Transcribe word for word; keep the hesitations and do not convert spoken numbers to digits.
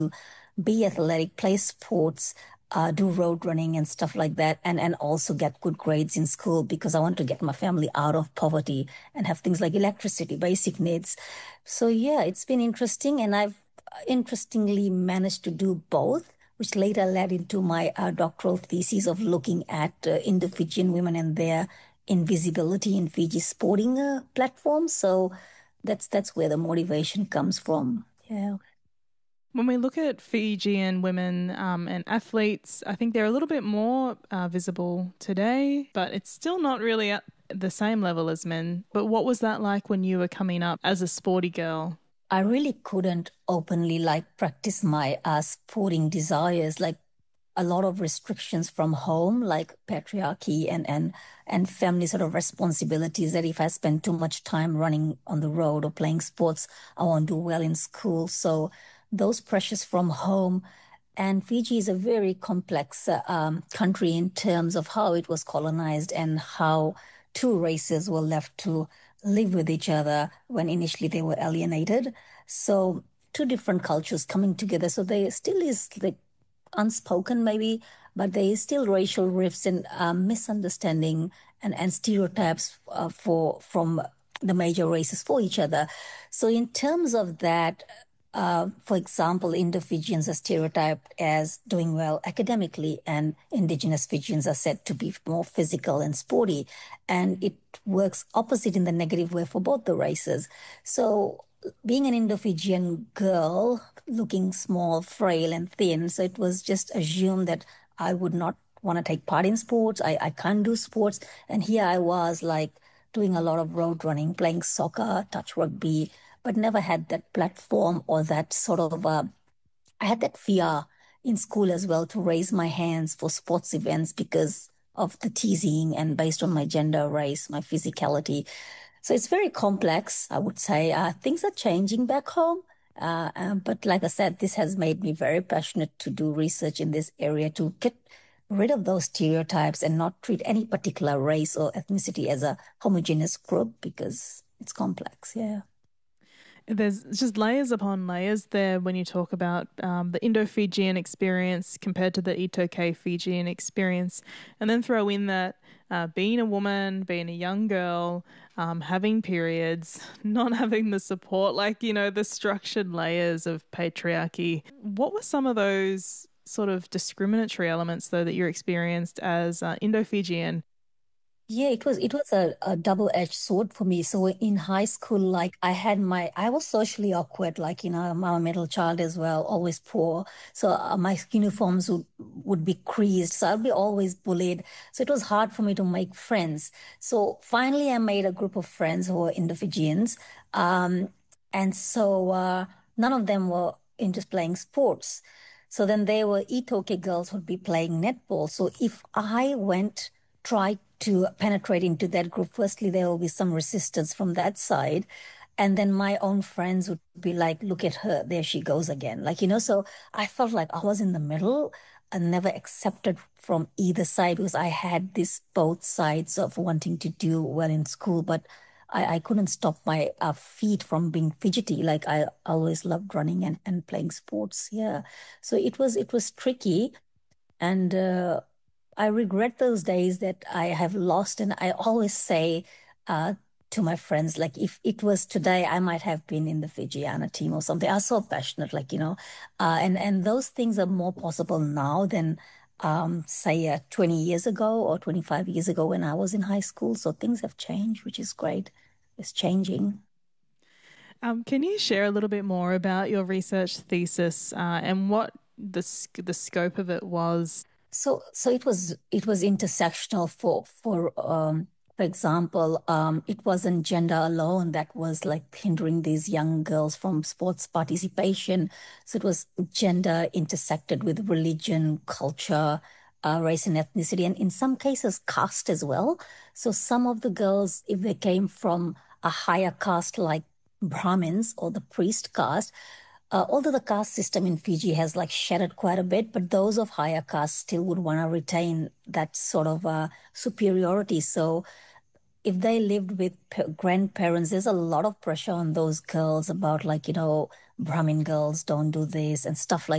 be athletic, play sports, uh, do road running and stuff like that, and, and also get good grades in school because I want to get my family out of poverty and have things like electricity, basic needs. So, yeah, it's been interesting, and I've interestingly managed to do both, which later led into my uh, doctoral thesis of looking at uh, Indo-Fijian women and their invisibility in Fiji's sporting uh, platform. So that's that's where the motivation comes from. Yeah. When we look at Fijian women um, and athletes, I think they're a little bit more uh, visible today, but it's still not really at the same level as men. But what was that like when you were coming up as a sporty girl? I really couldn't openly like practice my uh, sporting desires, like a lot of restrictions from home, like patriarchy and and and family sort of responsibilities. That if I spend too much time running on the road or playing sports, I won't do well in school. So those pressures from home. And Fiji is a very complex uh, um, country in terms of how it was colonized and how two races were left to live with each other when initially they were alienated. So two different cultures coming together. So there still is like unspoken maybe, but there is still racial rifts and um, misunderstanding and, and stereotypes uh, for from the major races for each other. So in terms of that, uh, for example, Indo-Fijians are stereotyped as doing well academically, and indigenous Fijians are said to be more physical and sporty. And it works opposite in the negative way for both the races. So being an Indo-Fijian girl, looking small, frail, and thin, so it was just assumed that I would not want to take part in sports. I, I can't do sports. And here I was, like, doing a lot of road running, playing soccer, touch rugby, but never had that platform or that sort of, uh, I had that fear in school as well to raise my hands for sports events because of the teasing and based on my gender, race, my physicality. So it's very complex, I would say. Uh, things are changing back home. Uh, um, but like I said, this has made me very passionate to do research in this area to get rid of those stereotypes and not treat any particular race or ethnicity as a homogeneous group because it's complex. Yeah. There's just layers upon layers there when you talk about um, the Indo-Fijian experience compared to the Itoke Fijian experience. And then throw in that uh, being a woman, being a young girl, um, having periods, not having the support, like, you know, the structured layers of patriarchy. What were some of those sort of discriminatory elements, though, that you experienced as uh, Indo-Fijian? Yeah, it was it was a, a double-edged sword for me. So in high school, like I had my I was socially awkward, like you know, I'm a middle child as well, always poor. So uh, my uniforms would would be creased. So I'd be always bullied. So it was hard for me to make friends. So finally, I made a group of friends who were Indo-Fijians. Um, and so uh, none of them were into playing sports. So then they were Itoke girls who'd be playing netball. So if I went try to penetrate into that group, firstly, there will be some resistance from that side. And then my own friends would be like, look at her, there she goes again. Like, you know, so I felt like I was in the middle and never accepted from either side because I had this both sides of wanting to do well in school, but I, I couldn't stop my uh, feet from being fidgety. Like I always loved running and, and playing sports. Yeah. So it was it was tricky. And uh, I regret those days that I have lost. And I always say uh, to my friends, like, if it was today, I might have been in the Fijiana team or something. I was so passionate, like, you know, uh, and, and those things are more possible now than, um, say, uh, twenty years ago or twenty-five years ago when I was in high school. So things have changed, which is great. It's changing. Um, can you share a little bit more about your research thesis uh, and what the sc- the scope of it was? So, so it was it was intersectional for for um, for example, um, it wasn't gender alone that was like hindering these young girls from sports participation. So it was gender intersected with religion, culture, uh, race and ethnicity, and in some cases caste as well. So some of the girls, if they came from a higher caste like Brahmins or the priest caste, uh, although the caste system in Fiji has like shattered quite a bit, but those of higher caste still would want to retain that sort of uh, superiority. So if they lived with p- grandparents, there's a lot of pressure on those girls about like, you know, Brahmin girls don't do this and stuff like